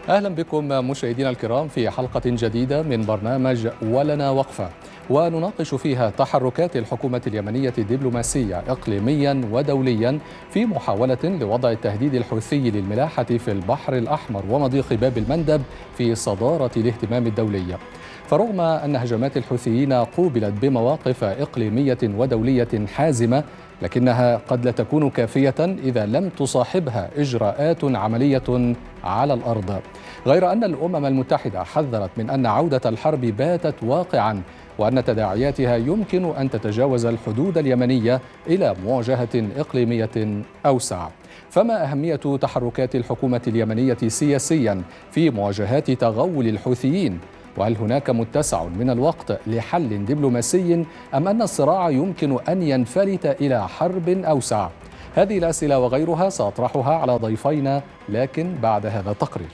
أهلا بكم مشاهدينا الكرام في حلقة جديدة من برنامج ولنا وقفة، ونناقش فيها تحركات الحكومة اليمنية الدبلوماسية إقليميا ودوليا في محاولة لوضع التهديد الحوثي للملاحة في البحر الأحمر ومضيق باب المندب في صدارة الاهتمام الدولي. فرغم أن هجمات الحوثيين قوبلت بمواقف إقليمية ودولية حازمة، لكنها قد لا تكون كافية إذا لم تصاحبها إجراءات عملية على الأرض. غير أن الأمم المتحدة حذرت من أن عودة الحرب باتت واقعا، وأن تداعياتها يمكن أن تتجاوز الحدود اليمنية إلى مواجهة إقليمية أوسع. فما أهمية تحركات الحكومة اليمنية سياسيا في مواجهة تغول الحوثيين؟ وهل هناك متسع من الوقت لحل دبلوماسي أم أن الصراع يمكن أن ينفلت إلى حرب أوسع؟ هذه الأسئلة وغيرها سأطرحها على ضيفينا، لكن بعد هذا التقرير.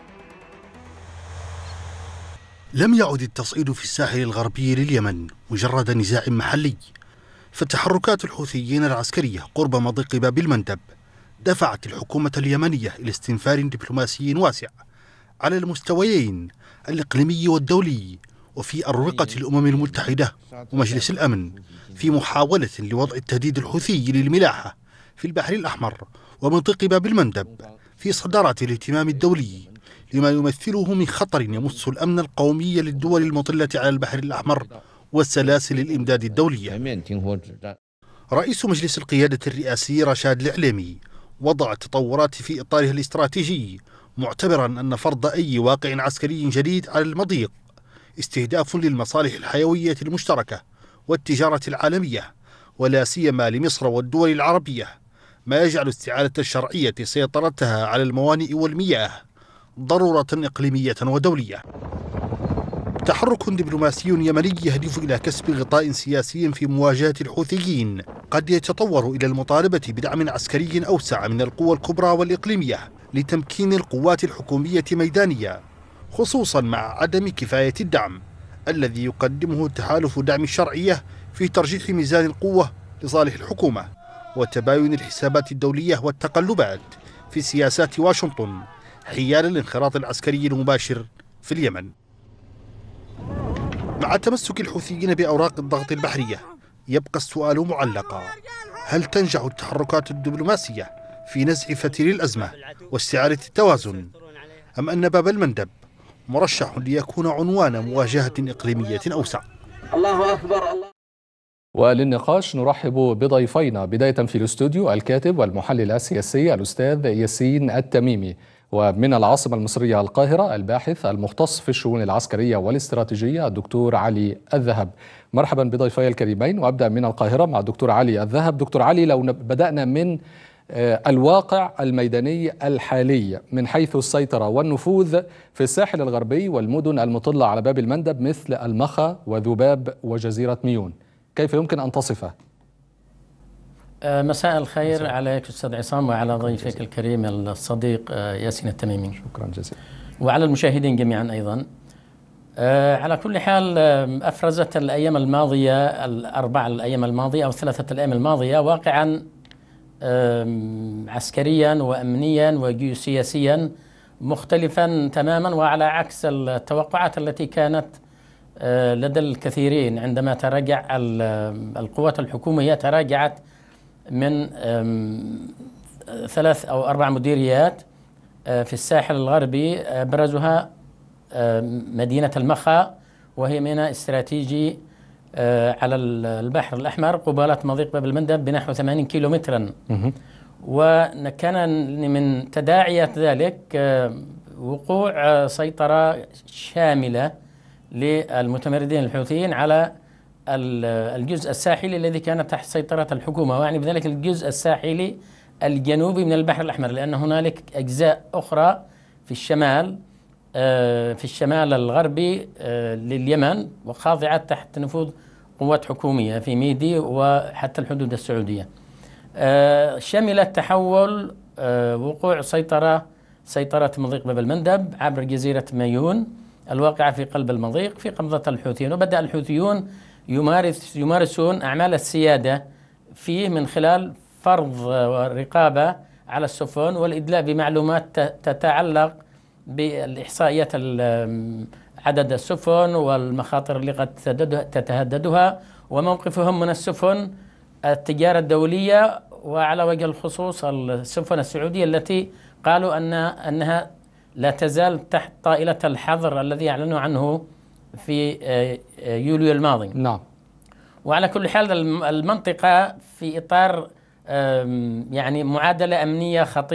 لم يعد التصعيد في الساحل الغربي لليمن مجرد نزاع محلي، فتحركات الحوثيين العسكرية قرب مضيق باب المندب دفعت الحكومة اليمنية إلى استنفار دبلوماسي واسع على المستويين الإقليمي والدولي وفي أروقة الأمم المتحدة ومجلس الأمن، في محاولة لوضع التهديد الحوثي للملاحة في البحر الأحمر ومنطقة باب المندب في صدارة الاهتمام الدولي، لما يمثله من خطر يمس الأمن القومي للدول المطلة على البحر الأحمر والسلاسل الإمداد الدولية. رئيس مجلس القيادة الرئاسي رشاد العليمي وضع التطورات في إطارها الاستراتيجي، معتبرا أن فرض أي واقع عسكري جديد على المضيق استهداف للمصالح الحيوية المشتركة والتجارة العالمية، ولا سيما لمصر والدول العربية، ما يجعل استعادة الشرعية سيطرتها على الموانئ والمياه ضرورة إقليمية ودولية. تحرك دبلوماسي يمني يهدف إلى كسب غطاء سياسي في مواجهة الحوثيين قد يتطور إلى المطالبة بدعم عسكري أوسع من القوى الكبرى والإقليمية لتمكين القوات الحكومية ميدانية، خصوصا مع عدم كفاية الدعم الذي يقدمه تحالف دعم الشرعية في ترجيح ميزان القوة لصالح الحكومة وتباين الحسابات الدولية والتقلبات في سياسات واشنطن حيال الانخراط العسكري المباشر في اليمن. مع تمسك الحوثيين بأوراق الضغط البحرية يبقى السؤال معلقا: هل تنجح التحركات الدبلوماسية في نزع فتيل الأزمة واستعادة التوازن، أم أن باب المندب مرشح ليكون عنوان مواجهة إقليمية أوسع؟ الله أكبر. وللنقاش نرحب بضيفينا، بداية في الاستوديو الكاتب والمحلل السياسي الأستاذ ياسين التميمي، ومن العاصمة المصرية القاهرة الباحث المختص في الشؤون العسكرية والاستراتيجية الدكتور علي الذهب. مرحبا بضيفي الكريمين، وأبدأ من القاهرة مع الدكتور علي الذهب. دكتور علي، لو بدأنا من الواقع الميداني الحالي من حيث السيطرة والنفوذ في الساحل الغربي والمدن المطلة على باب المندب مثل المخا وذباب وجزيرة ميون، كيف يمكن أن تصفه؟ مساء الخير عليك أستاذ عصام وعلى ضيفك الكريم الصديق ياسين التميمي. شكرا جزيلا. وعلى المشاهدين جميعا أيضا. على كل حال، أفرزت الأيام الماضية الأيام الماضية أو الثلاثة الأيام الماضية واقعا عسكريا وأمنيا وجيوسياسيا مختلفا تماما، وعلى عكس التوقعات التي كانت لدى الكثيرين عندما تراجع القوات الحكومية. تراجعت من 3 أو 4 مديريات في الساحل الغربي، أبرزها مدينة المخا، وهي ميناء استراتيجي على البحر الأحمر قبالة مضيق باب المندب بنحو 80 كيلومترا. وكان من تداعيات ذلك وقوع سيطرة شاملة للمتمردين الحوثيين على الجزء الساحلي الذي كان تحت سيطرة الحكومة، ويعني بذلك الجزء الساحلي الجنوبي من البحر الأحمر، لأن هنالك أجزاء أخرى في الشمال الغربي لليمن وخاضعة تحت نفوذ قوات حكومية في ميدي وحتى الحدود السعودية. شمل تحول وقوع سيطرة مضيق باب المندب عبر جزيرة ميون الواقعة في قلب المضيق في قبضة الحوثيين. وبدأ الحوثيون يمارسون أعمال السيادة فيه من خلال فرض رقابة على السفن والإدلاء بمعلومات تتعلق بالإحصائيات عدد السفن والمخاطر اللي قد تتهددها، وموقفهم من السفن التجارة الدولية، وعلى وجه الخصوص السفن السعودية التي قالوا أنها لا تزال تحت طائلة الحظر الذي أعلنوا عنه في يوليو الماضي. نعم. وعلى كل حال المنطقة في إطار يعني معادلة أمنية خطيرة